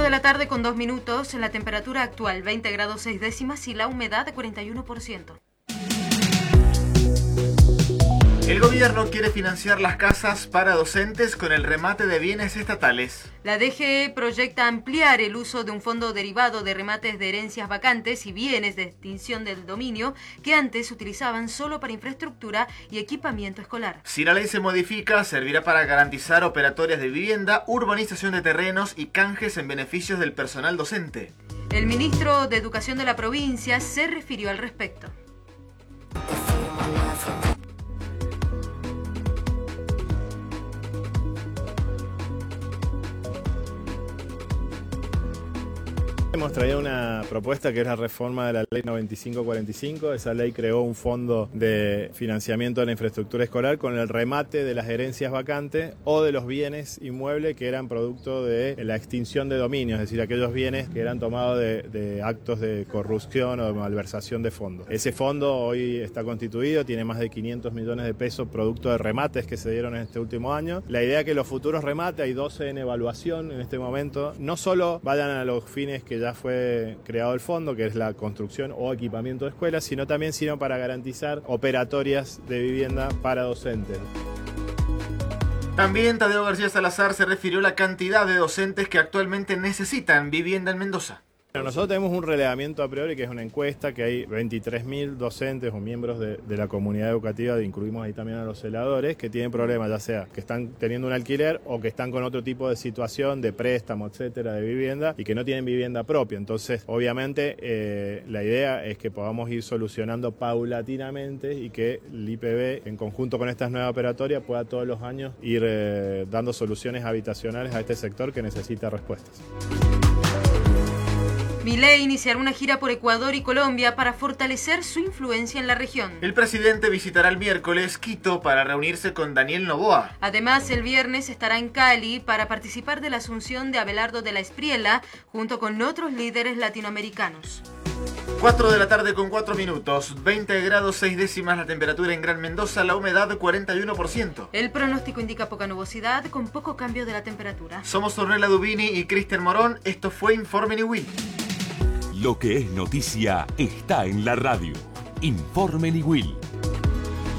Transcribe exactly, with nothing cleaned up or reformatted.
de la tarde con dos minutos, la temperatura actual veinte grados seis décimas y la humedad de cuarenta y uno por ciento. El gobierno quiere financiar las casas para docentes con el remate de bienes estatales. La D G E proyecta ampliar el uso de un fondo derivado de remates de herencias vacantes y bienes de extinción del dominio que antes se utilizaban solo para infraestructura y equipamiento escolar. Si la ley se modifica, servirá para garantizar operatorias de vivienda, urbanización de terrenos y canjes en beneficios del personal docente. El ministro de Educación de la provincia se refirió al respecto. Hemos traído una propuesta que es la reforma de la ley noventa y cinco cuarenta y cinco. Esa ley creó un fondo de financiamiento de la infraestructura escolar con el remate de las herencias vacantes o de los bienes inmuebles que eran producto de la extinción de dominio, es decir, aquellos bienes que eran tomados de, de actos de corrupción o de malversación de fondos. Ese fondo hoy está constituido, tiene más de quinientos millones de pesos producto de remates que se dieron en este último año. La idea es que los futuros remates, hay doce en evaluación en este momento, no solo vayan a los fines que ya ya fue creado el fondo, que es la construcción o equipamiento de escuelas, sino también sirven para garantizar operatorias de vivienda para docentes. También Tadeo García Salazar se refirió a la cantidad de docentes que actualmente necesitan vivienda en Mendoza. Nosotros tenemos un relevamiento a priori que es una encuesta, que hay veintitrés mil docentes o miembros de, de la comunidad educativa, incluimos ahí también a los celadores, que tienen problemas, ya sea que están teniendo un alquiler o que están con otro tipo de situación, de préstamo, etcétera, de vivienda, y que no tienen vivienda propia. Entonces, obviamente, eh, la idea es que podamos ir solucionando paulatinamente y que el I P B, en conjunto con estas nuevas operatorias, pueda todos los años ir eh, dando soluciones habitacionales a este sector que necesita respuestas. Milei iniciará una gira por Ecuador y Colombia para fortalecer su influencia en la región. El presidente visitará el miércoles Quito para reunirse con Daniel Noboa. Además, el viernes estará en Cali para participar de la asunción de Abelardo de la Espriella junto con otros líderes latinoamericanos. cuatro de la tarde con cuatro minutos, veinte grados seis décimas la temperatura en Gran Mendoza, la humedad cuarenta y uno por ciento. El pronóstico indica poca nubosidad con poco cambio de la temperatura. Somos Ornella Dubini y Cristian Morón, esto fue Informe Niwil. Lo que es noticia está en la radio. Informe Niwil.